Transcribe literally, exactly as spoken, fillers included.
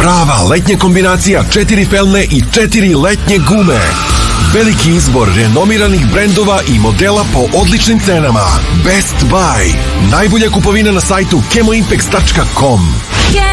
Prava letnja kombinacija četiri pelne i četiri letnje gume. Veliki izbor renomiranih brendova i modela po odličnim cenama. Best Buy. Najbolja kupovina na sajtu kemoimpex tačka com.